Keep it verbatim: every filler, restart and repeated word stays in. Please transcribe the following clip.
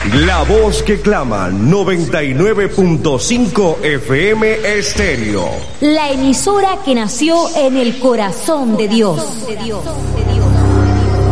La voz que clama, noventa y nueve punto cinco F M Estéreo. La emisora que nació en el corazón de Dios.